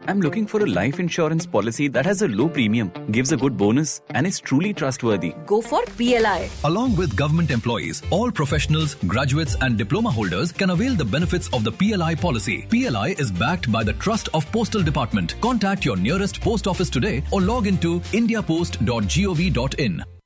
I'm looking for a life insurance policy that has a low premium, gives a good bonus, and is truly trustworthy. Go for PLI. Along with government employees, all professionals, graduates and diploma holders can avail the benefits of the PLI policy. PLI is backed by the Trust of Postal Department. Contact your nearest post office today or log into indiapost.gov.in.